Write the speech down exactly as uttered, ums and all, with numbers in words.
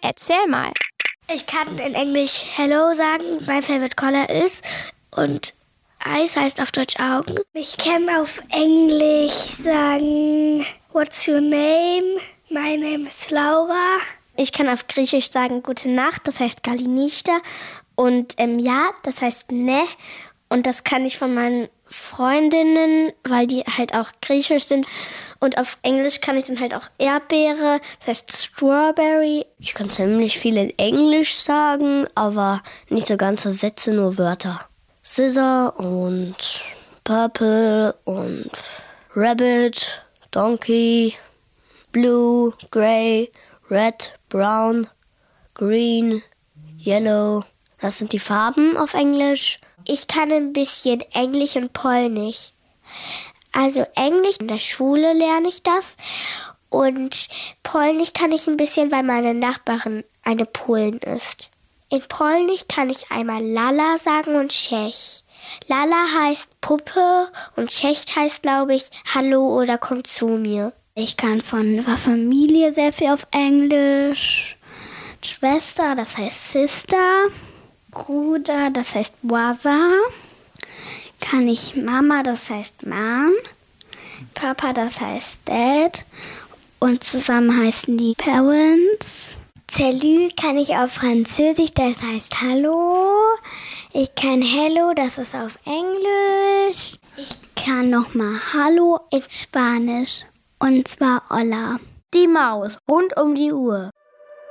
Erzähl mal. Ich kann in Englisch Hello sagen, mein Favorite Color ist. Und Eyes heißt auf Deutsch Augen. Ich kann auf Englisch sagen, What's your name? My name is Laura. Ich kann auf Griechisch sagen, Gute Nacht, das heißt Galinista. Und ähm, ja, das heißt Ne. Und das kann ich von meinen Freundinnen, weil die halt auch griechisch sind. Und auf Englisch kann ich dann halt auch Erdbeere, das heißt Strawberry. Ich kann ziemlich viel in Englisch sagen, aber nicht so ganze Sätze, nur Wörter. Scissor und Purple und Rabbit, Donkey, Blue, Grey, Red, Brown, Green, Yellow. Das sind die Farben auf Englisch. Ich kann ein bisschen Englisch und Polnisch. Also Englisch, in der Schule lerne ich das. Und Polnisch kann ich ein bisschen, weil meine Nachbarin eine Polin ist. In Polnisch kann ich einmal Lala sagen und Czech. Lala heißt Puppe und Czech heißt, glaube ich, Hallo oder komm zu mir. Ich kann von Familie sehr viel auf Englisch. Schwester, das heißt Sister. Bruder, das heißt Brother. Kann ich Mama, das heißt Mom. Papa, das heißt Dad. Und zusammen heißen die Parents. Salut kann ich auf Französisch, das heißt Hallo. Ich kann Hello, das ist auf Englisch. Ich kann nochmal Hallo in Spanisch. Und zwar Hola. Die Maus rund um die Uhr.